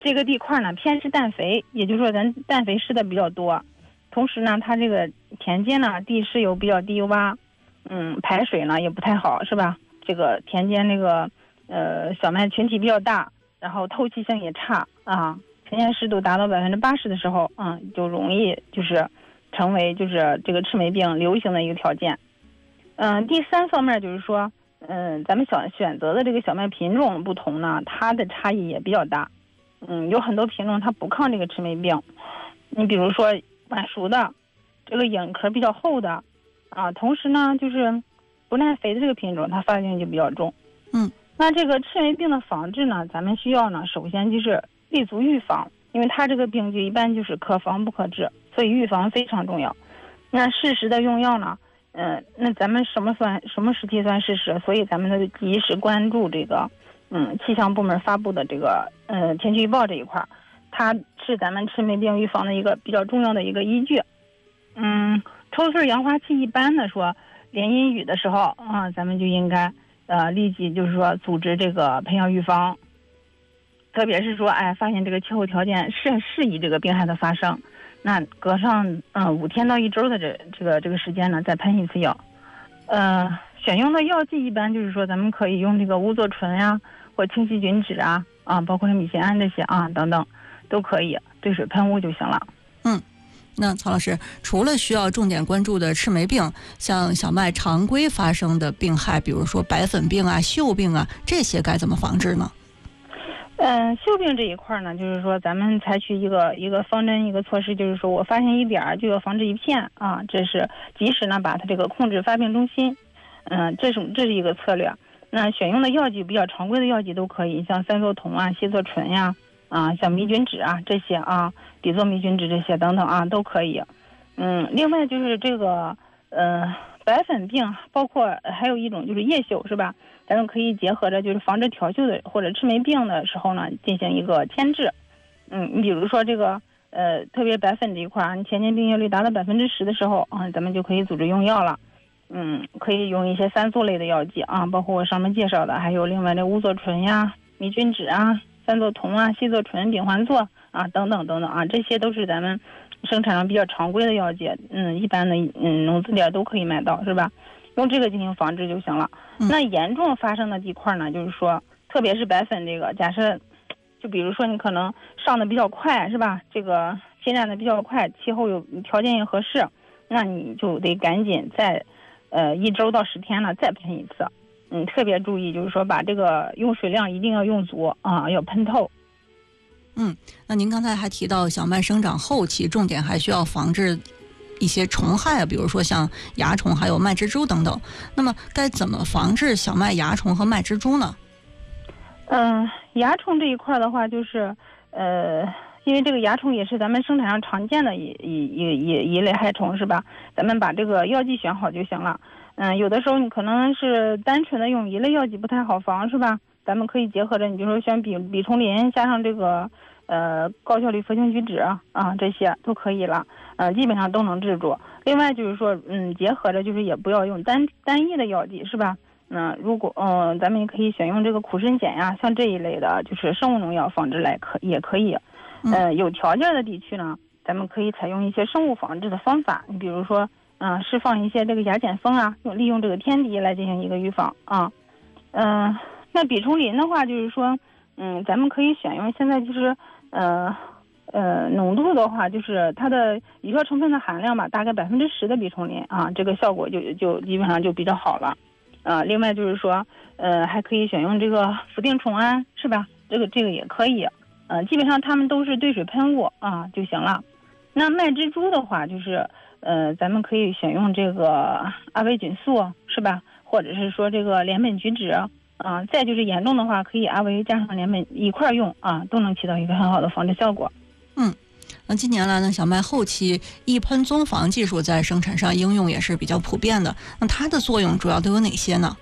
这个地块呢偏施氮肥，也就是说咱氮肥施的比较多。同时呢，它这个田间呢地势又比较低洼，排水呢也不太好，是吧？这个田间那个小麦群体比较大，然后透气性也差啊，田间湿度达到80%的时候，就容易就是成为就是这个赤霉病流行的一个条件。第三方面就是说，咱们选择的这个小麦品种不同呢，它的差异也比较大。有很多品种它不抗这个赤霉病，你比如说晚熟的，这个影壳比较厚的，同时呢就是不耐肥的这个品种，它发病就比较重。那这个赤霉病的防治呢，咱们需要呢，首先就是立足预防，因为它这个病就一般就是可防不可治，所以预防非常重要。那适时的用药呢，那咱们什么时期算适时？所以咱们得及时关注这个，气象部门发布的这个天气预报这一块，它是咱们赤霉病预防的一个比较重要的一个依据。抽穗杨花期一般的说连阴雨的时候咱们就应该立即就是说组织这个喷药预防，特别是说发现这个气候条件适宜这个病害的发生，那隔上5天到1周的这个时间呢，再喷一次药。选用的药剂一般就是说咱们可以用这个乌唑醇呀，或清细菌酯包括米酰胺这些等等都可以，兑水喷雾就行了。 那曹老师，除了需要重点关注的赤霉病，像小麦常规发生的病害，比如说白粉病锈病这些该怎么防治呢？ 锈病这一块呢，就是说咱们采取一个方针一个措施，就是说我发现一点就要防治一片这是及时呢把它这个控制发病中心。这是一个策略。那选用的药剂比较常规的药剂都可以，像三唑酮硒唑醇呀像霉菌酯这些底座霉菌酯这些等等都可以。另外就是这个白粉病，包括还有一种就是叶锈，是吧？咱们可以结合着就是防止调锈的或者赤霉病的时候呢，进行一个牵制。你比如说这个特别白粉这一块你田间病叶率达到10%的时候咱们就可以组织用药了。可以用一些3唑类的药剂包括我上面介绍的，还有另外的乌唑醇呀、霉菌酯三唑酮唑唑醇、丙环唑等等等等这些都是咱们生产上比较常规的药剂。一般的农资店都可以买到，是吧？用这个进行防治就行了。那严重发生的地块呢，就是说特别是白粉这个，假设就比如说你可能上的比较快，是吧？这个侵染的比较快，气候有条件也合适，那你就得赶紧在1周到10天呢再喷一次。特别注意就是说把这个用水量一定要用足要喷透。 那您刚才还提到小麦生长后期重点还需要防治一些虫害比如说像蚜虫还有麦蜘蛛等等，那么该怎么防治小麦蚜虫和麦蜘蛛呢？ 蚜虫这一块的话就是因为这个蚜虫也是咱们生产上常见的一类害虫，是吧？咱们把这个药剂选好就行了。有的时候你可能是单纯的用一类药剂不太好防，是吧？咱们可以结合着，你比如说选吡虫啉加上这个高效率氟性菊酯这些都可以了，基本上都能治住。另外就是说结合着就是也不要用单一的药剂，是吧？如果咱们也可以选用这个苦参碱呀，像这一类的就是生物农药防治也可以。有条件的地区呢，咱们可以采用一些生物防治的方法，你比如说释放一些这个亚碱蜂利用这个天敌来进行一个预防那吡虫啉的话就是说咱们可以选用现在就是浓度的话就是它的乙烯成分的含量吧，大概10%的吡虫啉这个效果就基本上就比较好了。另外就是说还可以选用这个氟定虫胺，是吧？这个也可以。基本上它们都是兑水喷雾就行了。那麦蜘蛛的话就是咱们可以选用这个阿维菌素，是吧？或者是说这个联苯菊酯再就是严重的话可以阿维加上联苯一块用都能起到一个很好的防治效果。 那近年来呢，小麦后期一喷综防技术在生产上应用也是比较普遍的，那它的作用主要都有哪些呢？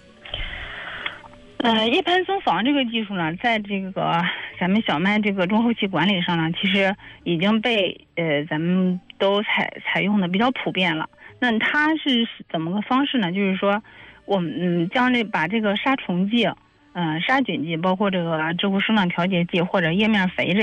一喷综防这个技术呢，在这个咱们小麦这个中后期管理上呢，其实已经被咱们都采用的比较普遍了。那它是怎么个方式呢？就是说我们把这个杀虫剂杀菌剂，包括这个植物生长调节剂或者叶面肥这